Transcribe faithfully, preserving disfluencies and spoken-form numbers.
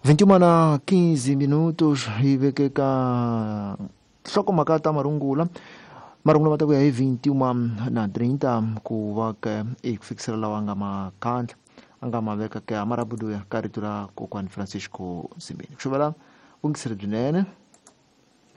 vinte e uma na quinze minutos ivekeka soko makata marungula marungula matakuya hi vinte e uma na trinta ku va ka e ku fikisela lawa nga makhandla anga maveka ka marabudu ya karito ra kokwani Francisco Simbini ku xuvela vungiseri byinene.